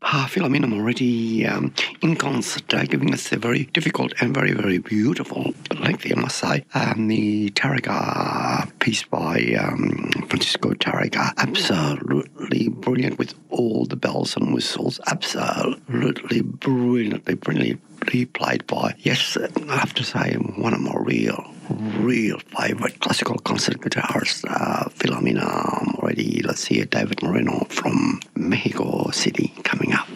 Philomena Moretti in concert, giving us a very difficult and very, very beautiful, lengthy, I must say, the Tárrega piece by Francisco Tárrega. Absolutely brilliant with all the bells and whistles. Absolutely brilliantly played by, yes, I have to say, one of my real favourite classical concert guitarists, Philomena Moretti. Let's hear David Moreno from Mexico City coming up.